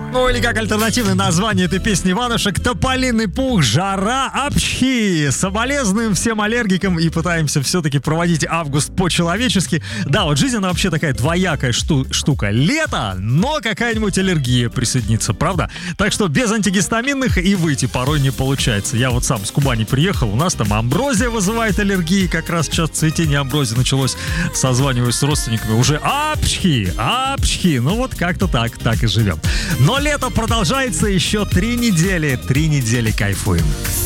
Ну или как альтернативное название этой песни Иванушек: «Тополиный пух, жара, апчхи». Соболезнуем всем аллергикам и пытаемся все-таки проводить август по-человечески. Да, вот жизнь, она вообще такая двоякая штука. Лето, но какая-нибудь аллергия присоединится, правда? Так что без антигистаминных и выйти порой не получается. Я вот сам с Кубани приехал, у нас там амброзия вызывает аллергии, как раз сейчас цветение амброзии началось. Созваниваюсь с родственниками, уже апчхи. Ну вот как-то так и живем. Но лето продолжается еще 3 недели. 3 недели кайфуем.